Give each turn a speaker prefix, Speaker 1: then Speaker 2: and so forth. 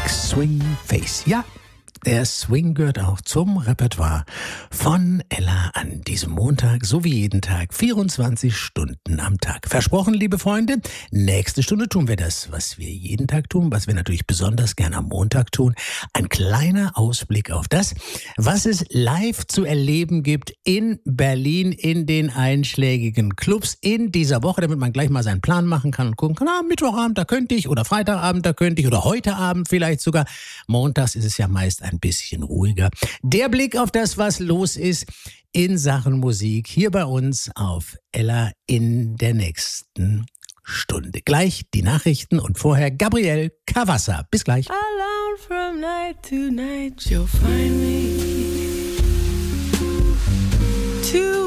Speaker 1: Swing Face. Ja, der Swing gehört auch zum Repertoire von Ella an diesem Montag, so wie jeden Tag, 24 Stunden am Tag. Versprochen, liebe Freunde, nächste Stunde tun wir das, was wir jeden Tag tun, was wir natürlich besonders gerne am Montag tun. Ein kleiner Ausblick auf das, was es live zu erleben gibt in Berlin, in den einschlägigen Clubs in dieser Woche, damit man gleich mal seinen Plan machen kann und gucken kann, Mittwochabend, da könnte ich, oder Freitagabend, da könnte ich, oder heute Abend vielleicht sogar. Montags ist es ja meist ein bisschen ruhiger. Der Blick auf das, was los ist in Sachen Musik, hier bei uns auf Ella in der nächsten Stunde. Gleich die Nachrichten und vorher Gabriel Cavassa. Bis gleich.
Speaker 2: Alone from night to night, you'll find me.